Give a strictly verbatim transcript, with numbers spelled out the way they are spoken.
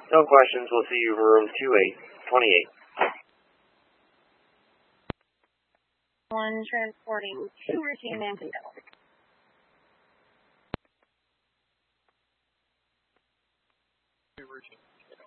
No questions. We'll see you for room two eight twenty-eight. One transporting to Routine Mandeville. Routine.